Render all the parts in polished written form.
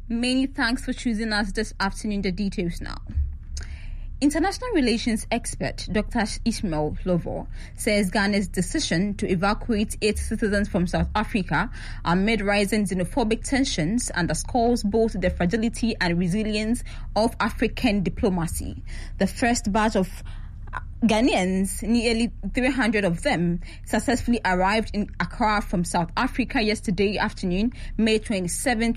Many thanks for choosing us this afternoon. The details now. International relations expert Dr. Ishmael Lovo says Ghana's decision to evacuate its citizens from South Africa amid rising xenophobic tensions underscores both the fragility and resilience of African diplomacy. The first batch of Ghanaians, nearly 300 of them, successfully arrived in Accra from South Africa yesterday afternoon, May 27,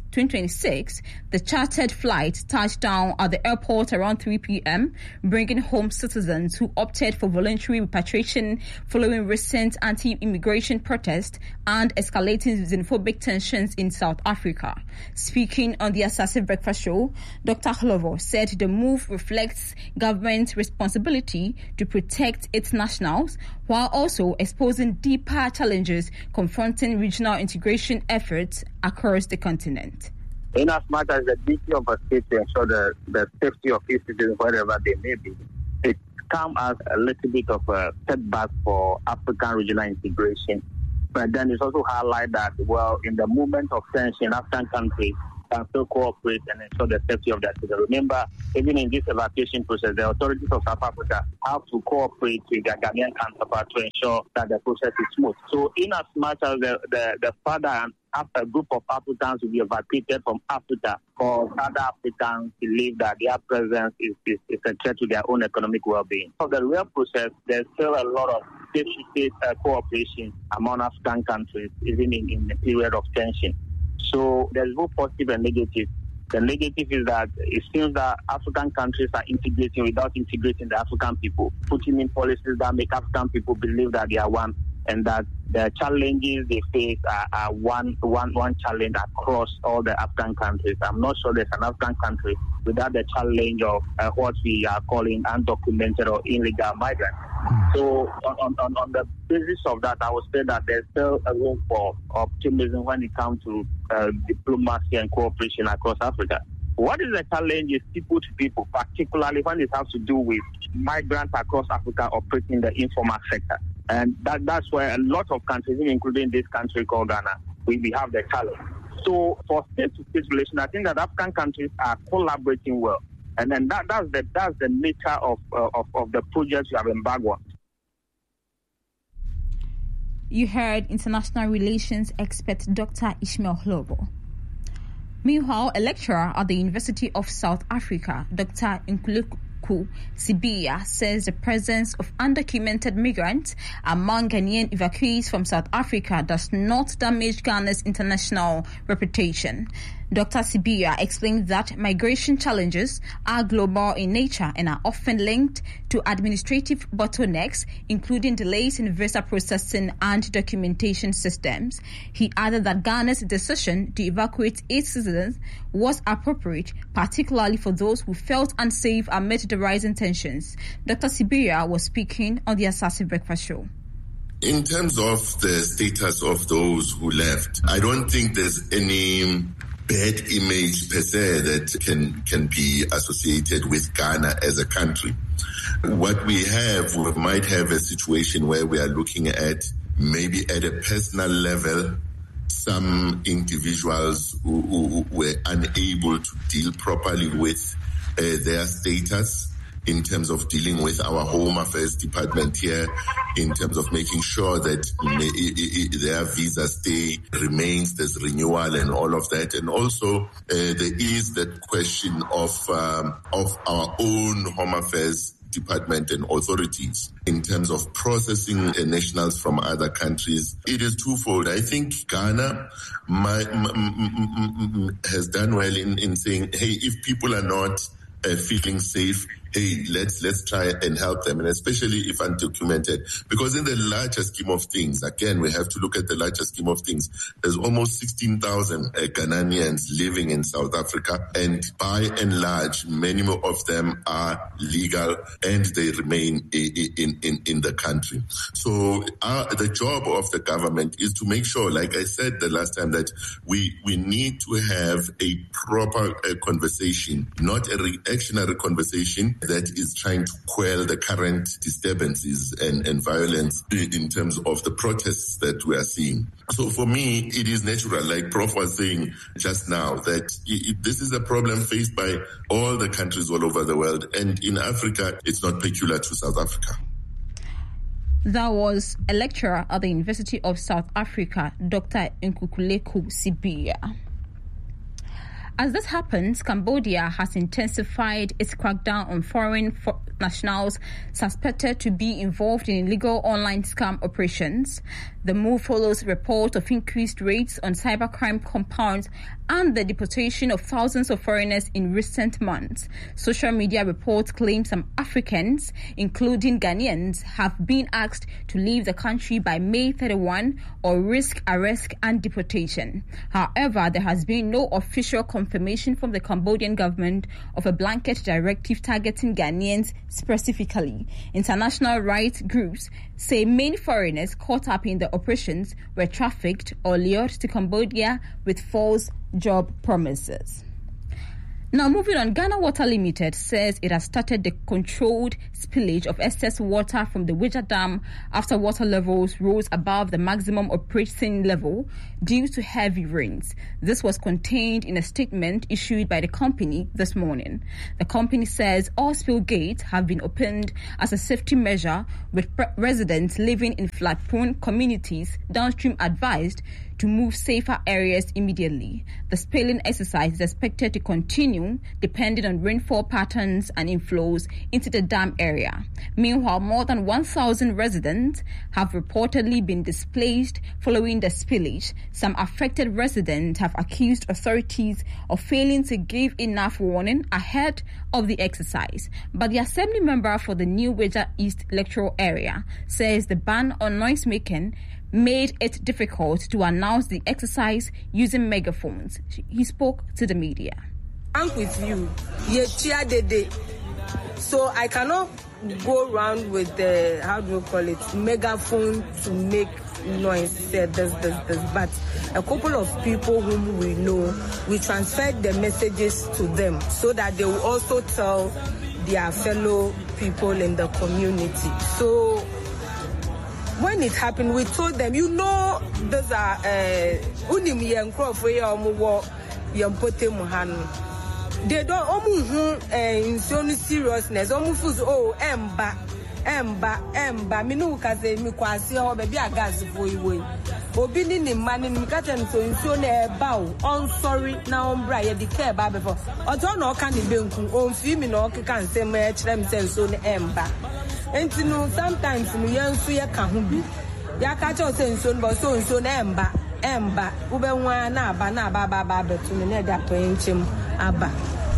2026. The chartered flight touched down at the airport around 3 p.m., bringing home citizens who opted for voluntary repatriation following recent anti-immigration protests and escalating xenophobic tensions in South Africa. Speaking on the Assassin Breakfast Show, Dr. Hlovo said the move reflects government responsibility to protect its nationals, while also exposing deeper challenges confronting regional integration efforts across the continent. In as much as the duty of a state to ensure the safety of its citizens wherever they may be, it comes as a little bit of a setback for African regional integration. But then it's also highlight that, well, in the moment of tension, African countries can still cooperate and ensure the safety of their citizens. Remember, even in this evacuation process, the authorities of South Africa have to cooperate with their Ghanaian counterparts to ensure that the process is smooth. So in as much as the father and a group of Africans will be evacuated from Africa, because other Africans believe that their presence is a threat to their own economic well-being. For the real process, there's still a lot of state-to-state cooperation among African countries, even in a period of tension. So there's both positive and negative. The negative is that it seems that African countries are integrating without integrating the African people, putting in policies that make African people believe that they are one, and that the challenges they face are one challenge across all the African countries. I'm not sure there's an African country without the challenge of what we are calling undocumented or illegal migrants. So on the basis of that, I would say that there's still a room for optimism when it comes to diplomacy and cooperation across Africa. What is the challenge is people to people, particularly when it has to do with migrants across Africa operating in the informal sector. And that's where a lot of countries, including this country called Ghana, we have the challenge. So for state-to-state relations, I think that African countries are collaborating well. And then that's the nature of the projects you have embarked on. You heard international relations expert Dr. Ishmael Hlovo. Meanwhile, a lecturer at the University of South Africa, Dr. Nkululeko Sibiya, says the presence of undocumented migrants among Ghanaian evacuees from South Africa does not damage Ghana's international reputation. Dr. Sibiya explained that migration challenges are global in nature and are often linked to administrative bottlenecks, including delays in visa processing and documentation systems. He added that Ghana's decision to evacuate its citizens was appropriate, particularly for those who felt unsafe amid the rising tensions. Dr. Sibiya was speaking on the Assassin Breakfast Show. In terms of the status of those who left, I don't think there's any bad image per se that can be associated with Ghana as a country. What we might have a situation where we are looking at maybe at a personal level, some individuals who were unable to deal properly with their status in terms of dealing with our Home Affairs Department here, in terms of making sure that their visa stay remains, there's renewal and all of that. And also there is that question of our own Home Affairs Department and authorities in terms of processing nationals from other countries. It is twofold. I think Ghana has done well in saying, hey, if people are not feeling safe, hey, let's try and help them, and especially if undocumented. Because in the larger scheme of things, again, we have to look at the larger scheme of things. There's almost 16,000 Ghanaians living in South Africa, and by and large, many of them are legal and they remain in the country. So the job of the government is to make sure, like I said the last time, that we need to have a proper conversation, not a reactionary conversation that is trying to quell the current disturbances and violence in terms of the protests that we are seeing. So for me, it is natural, like Prof was saying just now, that this is a problem faced by all the countries all over the world. And in Africa, it's not peculiar to South Africa. That was a lecturer at the University of South Africa, Dr. Nkukuleku Sibia. As this happens, Cambodia has intensified its crackdown on foreign nationals suspected to be involved in illegal online scam operations. The move follows reports of increased raids on cybercrime compounds and the deportation of thousands of foreigners in recent months. Social media reports claim some Africans, including Ghanaians, have been asked to leave the country by May 31 or risk arrest and deportation. However, there has been no official confirmation from the Cambodian government of a blanket directive targeting Ghanaians specifically. International rights groups say many foreigners caught up in the operations were trafficked or lured to Cambodia with false job promises. Now, moving on, Ghana Water Limited says it has started the controlled spillage of excess water from the Weja Dam after water levels rose above the maximum operating level due to heavy rains. This was contained in a statement issued by the company this morning. The company says all spill gates have been opened as a safety measure, with residents living in flood-prone communities downstream advised to move safer areas immediately. The spilling exercise is expected to continue depending on rainfall patterns and inflows into the dam area. Meanwhile, more than 1,000 residents have reportedly been displaced following the spillage. Some affected residents have accused authorities of failing to give enough warning ahead of the exercise. But the assembly member for the New Weja East electoral area says the ban on noise making made it difficult to announce the exercise using megaphones. He spoke to the media. I'm with you. So I cannot go around with the, how do you call it, megaphone to make noise. But a couple of people whom we know, we transferred the messages to them so that they will also tell their fellow people in the community. So when it happened, we told them, you know, those are they don't in so seriousness. Emba. Minu kaze mi kwasi o baby agas for you. Obi ni mani mi katen so na eba on sorry na ombra ye di care ba before. Ojo na oka ni benku on fi mi na okeka nsem e kire mi se so na emba. Enti no sometimes no yensu ye ka ho bi. Ya ka cho se nso no so na emba. Ube nwa na aba betu na da penchem aba.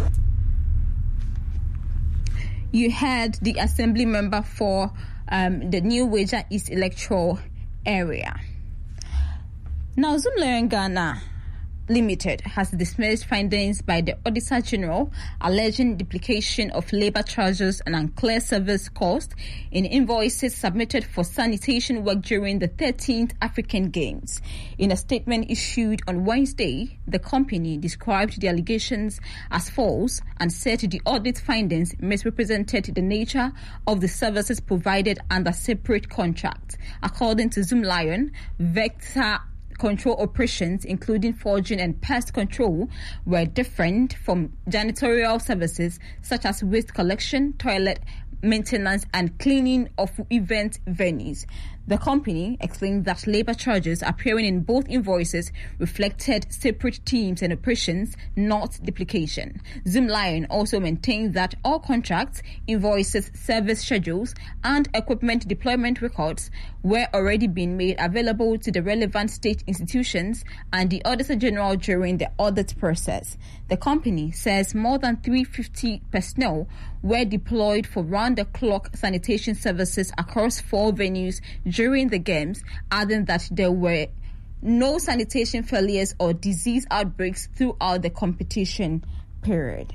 You heard the assembly member for the New Weja East electoral area. Now, Zoom Lion Ghana Limited has dismissed findings by the Auditor General alleging duplication of labor charges and unclear service costs in invoices submitted for sanitation work during the 13th African Games. In a statement issued on Wednesday, the company described the allegations as false and said the audit findings misrepresented the nature of the services provided under separate contracts. According to Zoom Lion, vector control operations, including foraging and pest control, were different from janitorial services such as waste collection, toilet maintenance, and cleaning of event venues. The company explained that labor charges appearing in both invoices reflected separate teams and operations, not duplication. Zoom Lion also maintained that all contracts, invoices, service schedules, and equipment deployment records were already being made available to the relevant state institutions and the Auditor General during the audit process. The company says more than 350 personnel were deployed for round-the-clock sanitation services across 4 venues during the games, adding that there were no sanitation failures or disease outbreaks throughout the competition period.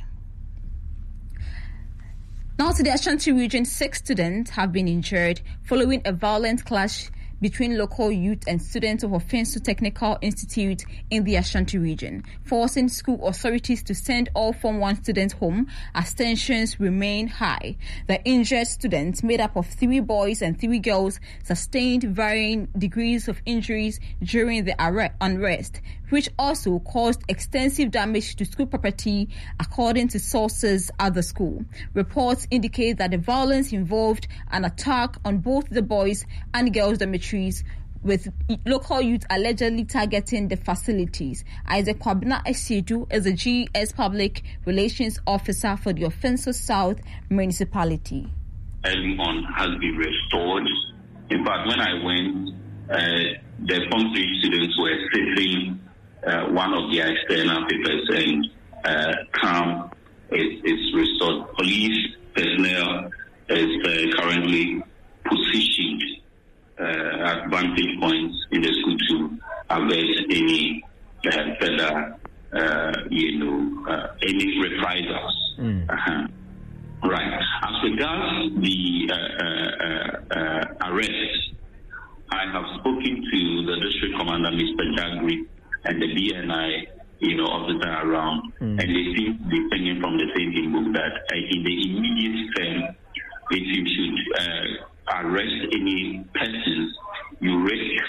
Now to the Ashanti region, 6 students have been injured following a violent clash between local youth and students of Offenso Technical Institute in the Ashanti region, forcing school authorities to send all Form 1 students home as tensions remain high. The injured students, made up of 3 boys and 3 girls, sustained varying degrees of injuries during the unrest, which also caused extensive damage to school property, according to sources at the school. Reports indicate that the violence involved an attack on both the boys and girls' dormitories, with local youth allegedly targeting the facilities. Isaac Kwabena Esiedu is the GES Public Relations Officer for the Offenso South Municipality. Early on has been restored. In fact, when I went, the Form 3 students were sitting one of their external papers, and calm is restored. Police personnel is currently positioned at vantage points in the school to avert any further, any reprisals. Right. As regards the arrest, I have spoken to the district commander, Mr. Jagri, and the BNI, officer around, and they seem to be thinking from the same book that in the immediate term, if you should arrest any persons, you risk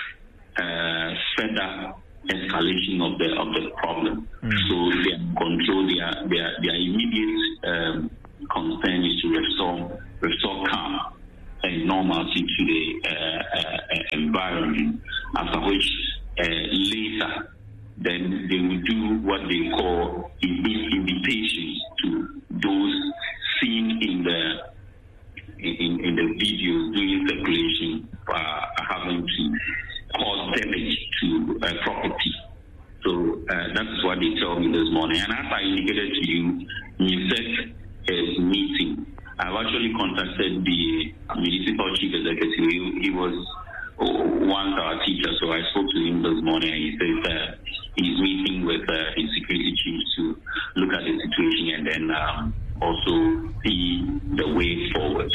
further escalation of the problem. So their control, their immediate concern is to restore calm and normalcy to the environment, after which later then they will do what they call invitations to those seen in the videos doing circulation, having to cause damage to property. So that is what they told me this morning. And as I indicated to you, MUSEC is meeting. I've actually contacted the municipal chief executive. He was once our teacher, so I spoke to him this morning, and he says he's meeting with his security chiefs to look at the situation and then also see the way forward.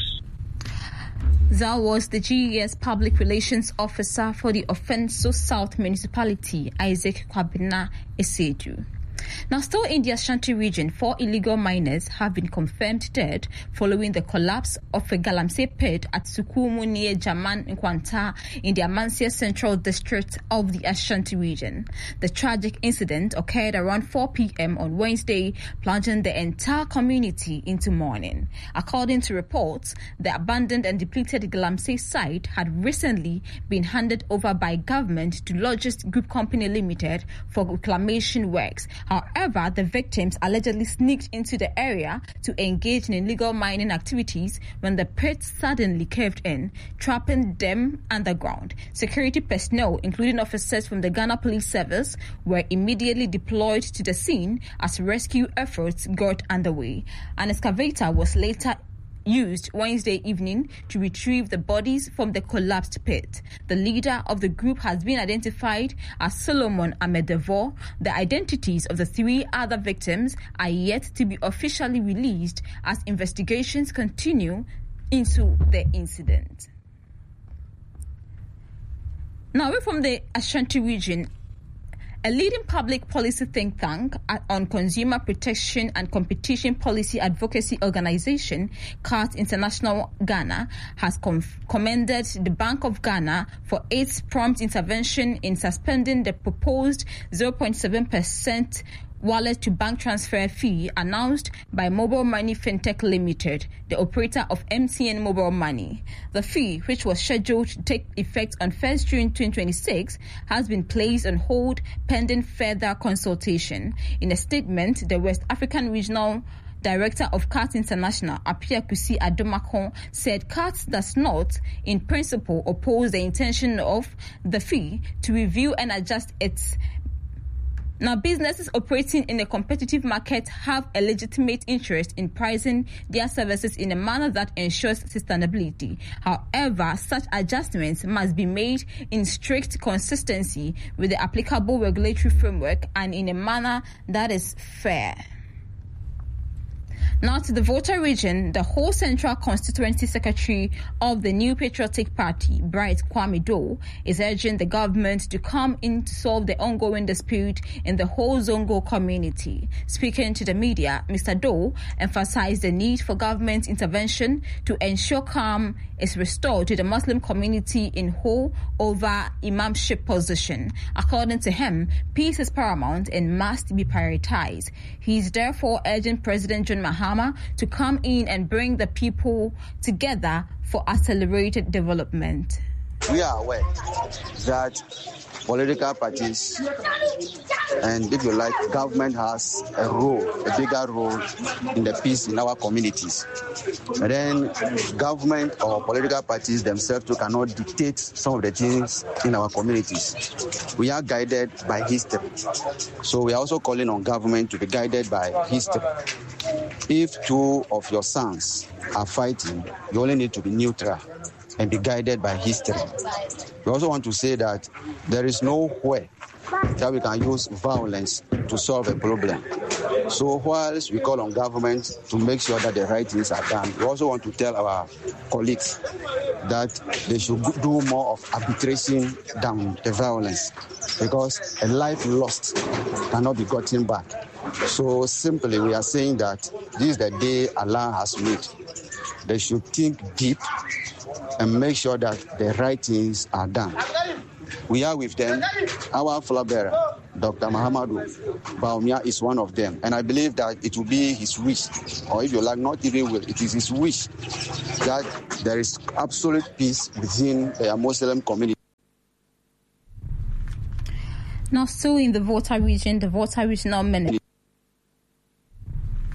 That was the GES Public Relations Officer for the Offenso South Municipality, Isaac Kwabena Esiedu. Now, still in the Ashanti region, 4 illegal miners have been confirmed dead following the collapse of a Galamsey pit at Sukumu near Jaman Nkwanta in the Amansia Central District of the Ashanti region. The tragic incident occurred around 4 p.m. on Wednesday, plunging the entire community into mourning. According to reports, the abandoned and depleted Galamsey site had recently been handed over by government to Logist Group Company Limited for reclamation works. However, the victims allegedly sneaked into the area to engage in illegal mining activities when the pit suddenly caved in, trapping them underground. Security personnel, including officers from the Ghana Police Service, were immediately deployed to the scene as rescue efforts got underway. An excavator was later used Wednesday evening to retrieve the bodies from the collapsed pit. The leader of the group has been identified as Solomon Amedevo. The identities of the 3 other victims are yet to be officially released as investigations continue into the incident. Now, away from the Ashanti region, a leading public policy think tank on consumer protection and competition policy advocacy organization, CART International Ghana, has commended the Bank of Ghana for its prompt intervention in suspending the proposed 0.7% wallet-to-bank transfer fee announced by Mobile Money Fintech Limited, the operator of MTN Mobile Money. The fee, which was scheduled to take effect on 1st June 2026, has been placed on hold pending further consultation. In a statement, the West African Regional Director of CART International, Apia Kusi Adomakon, said CART does not, in principle, oppose the intention of the fee to review and adjust its. Now, businesses operating in a competitive market have a legitimate interest in pricing their services in a manner that ensures sustainability. However, such adjustments must be made in strict consistency with the applicable regulatory framework and in a manner that is fair. Now to the Volta region, the whole Central Constituency Secretary of the New Patriotic Party, Bright Kwame Doe, is urging the government to come in to solve the ongoing dispute in the whole Zongo community. Speaking to the media, Mr. Doe emphasized the need for government intervention to ensure calm is restored to the Muslim community in whole over imamship position. According to him, peace is paramount and must be prioritized. He is therefore urging President John Mahama to come in and bring the people together for accelerated development. We are aware that political parties and, if you like, government has a bigger role in the peace in our communities. But then government or political parties themselves too cannot dictate some of the things in our communities. We are guided by history. So we are also calling on government to be guided by history. If two of your sons are fighting, you only need to be neutral and be guided by history. We also want to say that there is nowhere that we can use violence to solve a problem. So whilst we call on government to make sure that the right things are done, we also want to tell our colleagues that they should do more of arbitration than the violence, because a life lost cannot be gotten back. So simply we are saying that this is the day Allah has made. They should think deep and make sure that the right things are done. We are with them. Our flag bearer, Dr. Mahamadou Bawumia, is one of them. And I believe that it will be his wish, or if you like, not even will, it is his wish that there is absolute peace within the Muslim community. Now, still in the Volta region, the Volta Regional Minister.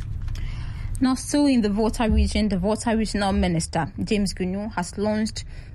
Now, still in the Volta region, the Volta Regional Minister, James Gunu, has launched